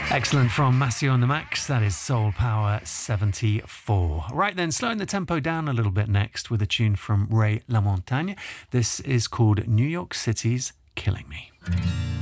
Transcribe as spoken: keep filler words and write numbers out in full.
Excellent from Massio and the Max. That is Soul Power seventy-four. Right then, slowing the tempo down a little bit next with a tune from Ray LaMontagne. This is called New York City's Killing Me.